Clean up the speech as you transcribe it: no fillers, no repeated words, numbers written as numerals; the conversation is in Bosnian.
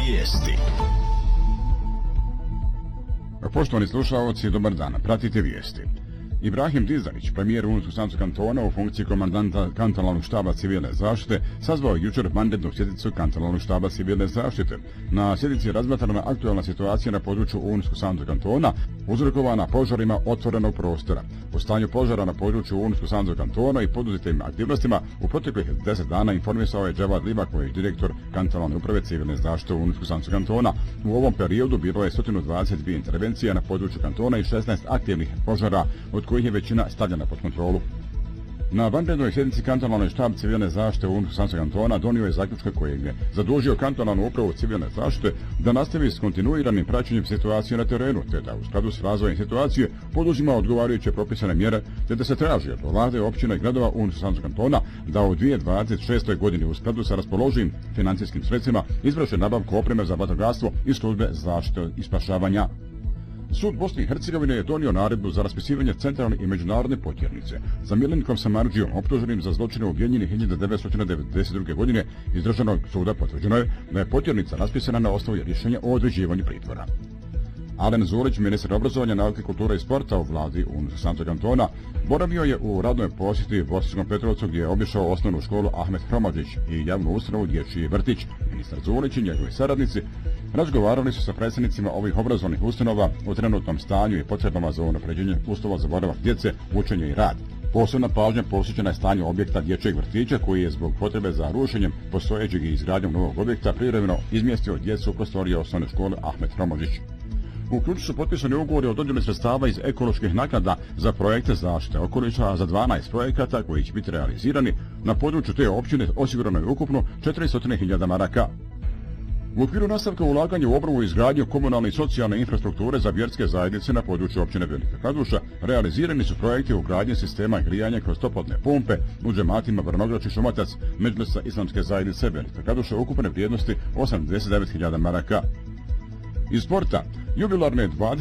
Vijesti. Poštovani slušalci, dobar dan. Pratite vijesti. Ibrahim Dizanić, premijer Unsko-Sanskog kantona u funkciji komandanta kantonalnog štaba civilne zaštite, sazvao jučer vanrednu sjednicu kantonalnog štaba civilne zaštite. Na sjednici je razmatrana aktualna situacija na području Unsko-Sanskog kantona, uzrokovana požarima otvorenog prostora. O stanju požara na području Unsko-Sanskog kantona i poduzetim aktivnostima u proteklih 10 dana informisao je Dževad Livaković, direktor kantonalne uprave civilne zaštite u Unsko-Sanskog kantona. U ovom periodu bilo je 122 intervencije na području kantona i 16 aktivnih požara, od kojih je većina stavljena pod kontrolu. Na vanrednoj sjednici kantonalne štab civilne zaštite u Unsko-Sanskog kantona donio je zaključak kojeg je zadužio kantonalnu upravu civilne zaštite da nastavi s kontinuiranim praćenjem situacije na terenu, te da u skladu s razvojem situacije poduzima odgovarajuće propisane mjere, te da se traži od vlade, općina i gradova Unsko-Sanskog kantona da u 2026. godini u skladu sa raspoloživim financijskim sredstvima izvrše nabavku opreme za vatrogastvo i službe zaštite i spašavanja. Sud Bosne i Hercegovine je donio naredbu za raspisivanje centralne i međunarodne potjernice za Milenikom Samardžijom, optuženim za zločine u Bijeljini 1992. godine. Iz državnog suda potvrđeno je da je potjernica raspisana na osnovu rješenja o određivanju pritvora. Alen Zulić, ministar obrazovanja, nauke, kulture i sporta u vladi Unsko-Sanskog kantona, boravio je u radnoj posjeti u Bosanskom Petrovcu, gdje je obišao osnovnu školu Ahmet Hromadžić i javnu ustanovu Dječji vrtić. Ministar Zulić i njegovi saradnici razgovarali su sa predstavnicima ovih obrazovnih ustanova o trenutnom stanju i potrebama za unapređenje uslova za boravak djece, učenje i rad. Posebna pažnja posvećena je stanju objekta dječjeg vrtića, koji je zbog potrebe za rušenjem postojećeg i izgradnjom novog objekta privremeno izmjestio djecu u prostorije osnovne škole Ahmet Hromadžić. U ključu su potpisani ugovori o dodjeli sredstava iz ekoloških naknada za projekte zaštite okoliša za 12 projekata koji će biti realizirani. Na području te općine osigurano je ukupno 400.000 maraka. U okviru nastavka ulaganja u obnovu i izgradnju komunalne i socijalne infrastrukture za vjerske zajednice na području općine Velika Kladuša realizirani su projekti ugradnje sistema grijanja kroz toplotne pumpe u džematima Vrnograč i Šumatac Medžlisa Islamske zajednice Velika Kladuša ukupne vrijednosti 89.000 maraka. Iz sporta, jubilarne